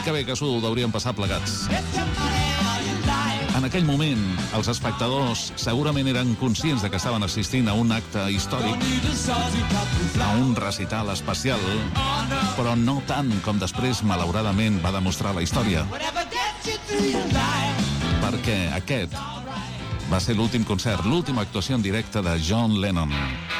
que bé que s'ho deurien passar plegats. En aquell moment, els espectadors segurament eren conscients de que estaven assistint a un acte històric, a un recital especial, però no tant com després, malauradament, va demostrar la història. Perquè aquest va ser l'últim concert, l'última actuació en directe de John Lennon.